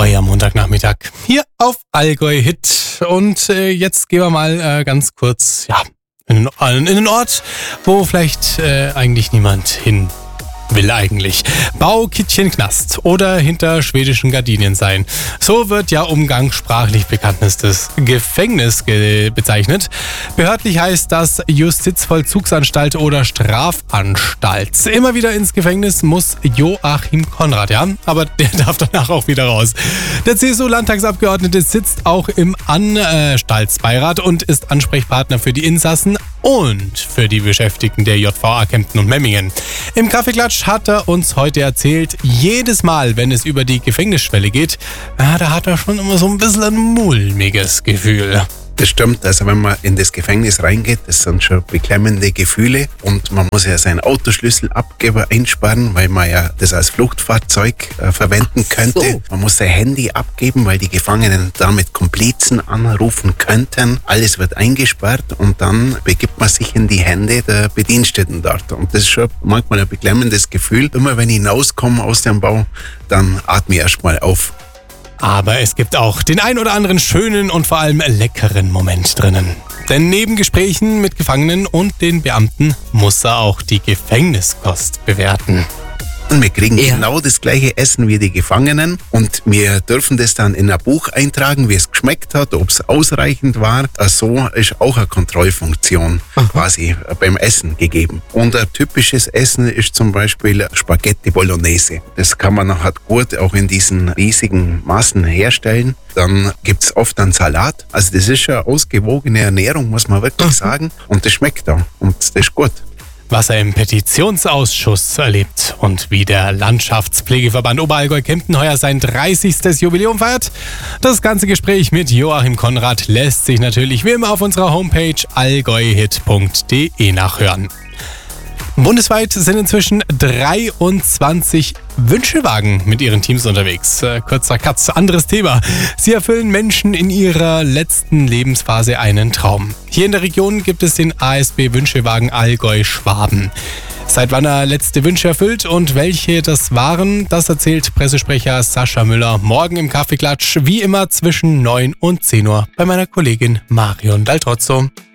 Euer Montagnachmittag hier auf Allgäu Hit. Und jetzt gehen wir mal ganz kurz in einen Ort, wo vielleicht eigentlich niemand hin will eigentlich. Baukittchenknast oder hinter schwedischen Gardinen sein. So wird ja umgangssprachlich bekanntestes Gefängnis bezeichnet. Behördlich heißt das Justizvollzugsanstalt oder Strafanstalt. Immer wieder ins Gefängnis muss Joachim Konrad, aber der darf danach auch wieder raus. Der CSU-Landtagsabgeordnete sitzt auch im Anstaltsbeirat und ist Ansprechpartner für die Insassen und für die Beschäftigten der JVA Kempten und Memmingen. Im Kaffeeklatsch hat er uns heute erzählt, jedes Mal, wenn es über die Gefängnisschwelle geht, da hat er schon immer so ein bisschen ein mulmiges Gefühl. Das stimmt, also wenn man in das Gefängnis reingeht, das sind schon beklemmende Gefühle und man muss ja seinen Autoschlüsselabgeber einsparen, weil man ja das als Fluchtfahrzeug verwenden könnte. So. Man muss sein Handy abgeben, weil die Gefangenen damit Komplizen anrufen könnten. Alles wird eingesperrt und dann begibt man sich in die Hände der Bediensteten dort. Und das ist schon manchmal ein beklemmendes Gefühl. Immer wenn ich hinauskomme aus dem Bau, dann atme ich erstmal auf. Aber es gibt auch den ein oder anderen schönen und vor allem leckeren Moment drinnen. Denn neben Gesprächen mit Gefangenen und den Beamten muss er auch die Gefängniskost bewerten. Wir kriegen genau das gleiche Essen wie die Gefangenen und wir dürfen das dann in ein Buch eintragen, wie es geschmeckt hat, ob es ausreichend war. So ist auch eine Kontrollfunktion quasi beim Essen gegeben. Und ein typisches Essen ist zum Beispiel Spaghetti Bolognese. Das kann man nachher gut auch in diesen riesigen Massen herstellen. Dann gibt es oft einen Salat. Also das ist eine ausgewogene Ernährung, muss man wirklich sagen. Und das schmeckt da und das ist gut. Was er im Petitionsausschuss erlebt und wie der Landschaftspflegeverband Oberallgäu-Kempten heuer sein 30. Jubiläum feiert. Das ganze Gespräch mit Joachim Konrad lässt sich natürlich wie immer auf unserer Homepage allgäuhit.de nachhören. Bundesweit sind inzwischen 23 Wünschewagen mit ihren Teams unterwegs. Kurzer Cut, anderes Thema. Sie erfüllen Menschen in ihrer letzten Lebensphase einen Traum. Hier in der Region gibt es den ASB Wünschewagen Allgäu-Schwaben. Seit wann er letzte Wünsche erfüllt und welche das waren, das erzählt Pressesprecher Sascha Müller morgen im Kaffeeklatsch, wie immer zwischen 9 und 10 Uhr bei meiner Kollegin Marion Daltrozzo.